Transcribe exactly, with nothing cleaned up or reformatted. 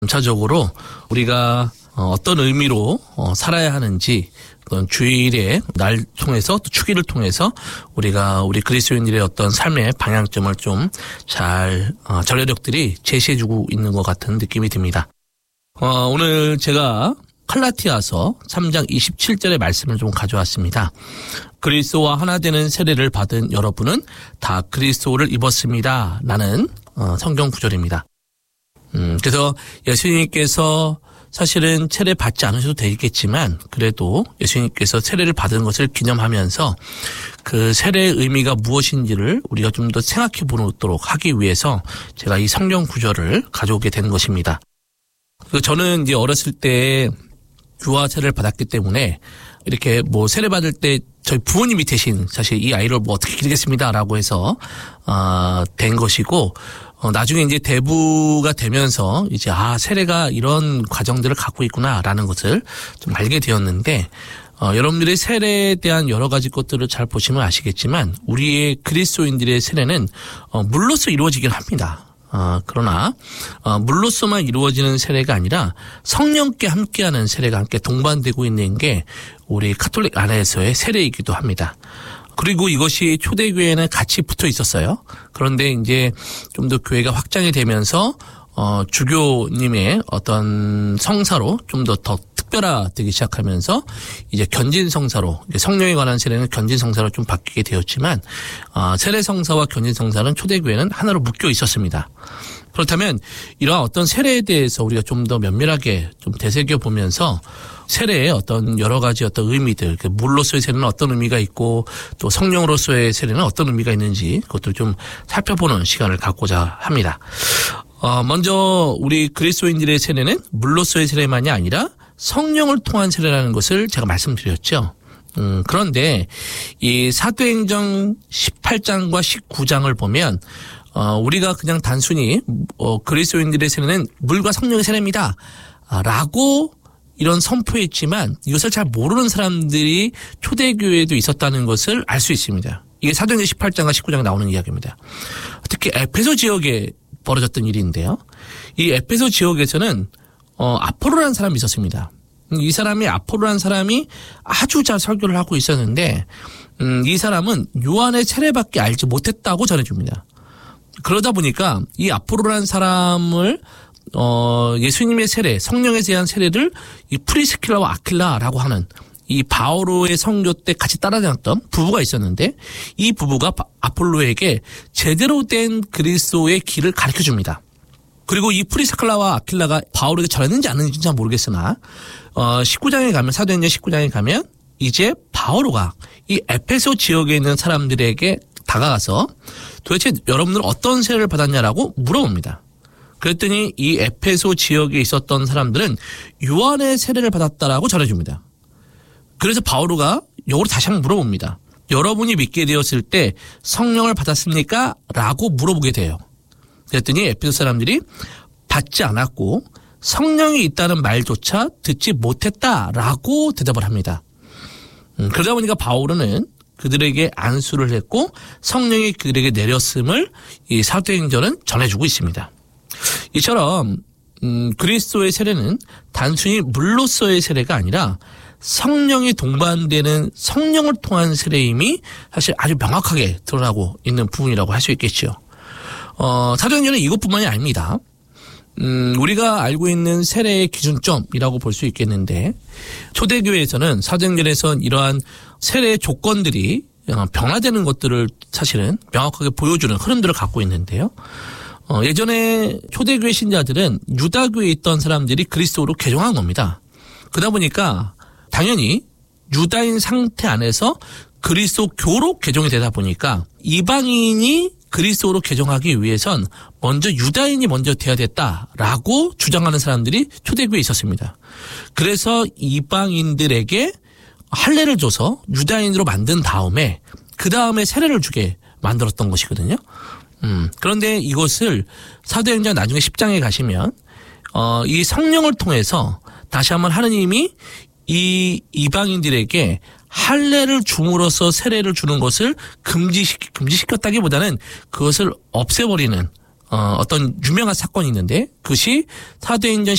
전체적으로 우리가 어떤 의미로 살아야 하는지 어떤 주일의 날 통해서 또 주기를 통해서 우리가 우리 그리스도인들의 어떤 삶의 방향점을 좀 잘 전례력들이 제시해주고 있는 것 같은 느낌이 듭니다. 어, 오늘 제가 갈라디아서 삼 장 이십칠 절의 말씀을 좀 가져왔습니다. 그리스도와 하나 되는 세례를 받은 여러분은 다 그리스도를 입었습니다. 라는 어, 성경 구절입니다. 음, 그래서 예수님께서 사실은 세례 받지 않으셔도 되겠지만 그래도 예수님께서 세례를 받은 것을 기념하면서 그 세례의 의미가 무엇인지를 우리가 좀 더 생각해 보도록 하기 위해서 제가 이 성경 구절을 가져오게 된 것입니다. 저는 이제 어렸을 때 유아 세례를 받았기 때문에 이렇게 뭐 세례 받을 때 저희 부모님이 대신 사실 이 아이를 뭐 어떻게 기르겠습니다라고 해서 어, 된 것이고 어, 나중에 이제 대부가 되면서 이제 아 세례가 이런 과정들을 갖고 있구나라는 것을 좀 알게 되었는데 어, 여러분들의 세례에 대한 여러 가지 것들을 잘 보시면 아시겠지만 우리의 그리스도인들의 세례는 어, 물로서 이루어지긴 합니다. 어, 그러나 어, 물로서만 이루어지는 세례가 아니라 성령께 함께하는 세례가 함께 동반되고 있는 게 우리 가톨릭 안에서의 세례이기도 합니다. 그리고 이것이 초대교회에는 같이 붙어 있었어요. 그런데 이제 좀 더 교회가 확장이 되면서 어, 주교님의 어떤 성사로 좀 더 더 특별화되기 시작하면서 이제 견진성사로 성령에 관한 세례는 견진성사로 좀 바뀌게 되었지만 어, 세례성사와 견진성사는 초대교회는 하나로 묶여 있었습니다. 그렇다면 이러한 어떤 세례에 대해서 우리가 좀 더 면밀하게 좀 되새겨 보면서 세례의 어떤 여러 가지 어떤 의미들, 물로서의 세례는 어떤 의미가 있고 또 성령으로서의 세례는 어떤 의미가 있는지 그것도 좀 살펴보는 시간을 갖고자 합니다. 어, 먼저 우리 그리스도인들의 세례는 물로서의 세례만이 아니라 성령을 통한 세례라는 것을 제가 말씀드렸죠. 음, 그런데 이 사도행전 십팔 장과 십구 장을 보면 어, 우리가 그냥 단순히 어, 그리스도인들의 세례는 물과 성령의 세례입니다. 아, 라고 이런 선포했지만 이것을 잘 모르는 사람들이 초대교회에도 있었다는 것을 알 수 있습니다. 이게 사도행전 십팔 장과 십구 장에 나오는 이야기입니다. 특히 에페소 지역에 벌어졌던 일인데요. 이 에페소 지역에서는 어, 아폴로라는 사람이 있었습니다. 이 사람이 아폴로라는 사람이 아주 잘 설교를 하고 있었는데 음, 이 사람은 요한의 세례밖에 알지 못했다고 전해줍니다. 그러다 보니까 이 아폴로라는 사람을 어, 예수님의 세례, 성령에 대한 세례를 이 프리스킬라와 아킬라라고 하는 이 바오로의 선교 때 같이 따라다녔던 부부가 있었는데 이 부부가 아폴로에게 제대로 된 그리스도의 길을 가르쳐 줍니다. 그리고 이 프리스킬라와 아킬라가 바오로에게 전했는지 안 했는지 잘 모르겠으나 어, 십구 장에 가면 사도행전 십구 장에 가면 이제 바오로가 이 에페소 지역에 있는 사람들에게 다가가서 도대체 여러분들 어떤 세례를 받았냐라고 물어봅니다. 그랬더니 이 에페소 지역에 있었던 사람들은 요한의 세례를 받았다라고 전해줍니다. 그래서 바오로가 역으로 다시 한번 물어봅니다. 여러분이 믿게 되었을 때 성령을 받았습니까? 라고 물어보게 돼요. 그랬더니 에페소 사람들이 받지 않았고 성령이 있다는 말조차 듣지 못했다라고 대답을 합니다. 음, 그러다 보니까 바오로는 그들에게 안수를 했고 성령이 그들에게 내렸음을 이 사도행전은 전해주고 있습니다. 이처럼 음, 그리스도의 세례는 단순히 물로서의 세례가 아니라 성령이 동반되는 성령을 통한 세례임이 사실 아주 명확하게 드러나고 있는 부분이라고 할 수 있겠죠. 어, 사도행전은 이것뿐만이 아닙니다. 음, 우리가 알고 있는 세례의 기준점이라고 볼 수 있겠는데 초대교회에서는 사도행전에서 이러한 세례의 조건들이 변화되는 것들을 사실은 명확하게 보여주는 흐름들을 갖고 있는데요. 어, 예전에 초대교회 신자들은 유다교에 있던 사람들이 그리스도로 개종한 겁니다. 그러다 보니까 당연히 유다인 상태 안에서 그리스도교로 개종이 되다 보니까 이방인이 그리스도로 개종하기 위해선 먼저 유다인이 먼저 돼야 됐다라고 주장하는 사람들이 초대교회에 있었습니다. 그래서 이방인들에게 할례를 줘서 유다인으로 만든 다음에 그 다음에 세례를 주게 만들었던 것이거든요. 음, 그런데 이것을 사도행전 나중에 십 장에 가시면 어, 이 성령을 통해서 다시 한번 하느님이 이 이방인들에게 할례를 줌으로써 세례를 주는 것을 금지시, 금지시켰다기보다는 그것을 없애버리는 어, 어떤 유명한 사건이 있는데 그것이 사도행전